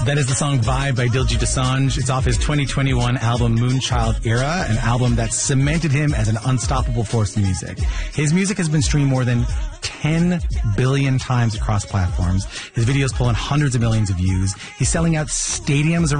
That is the song Vibe by Diljit Dosanjh. It's off his 2021 album Moonchild Era, an album that cemented him as an unstoppable force in music. His music has been streamed more than 10 billion times across platforms. His videos pull in hundreds of millions of views. He's selling out stadiums around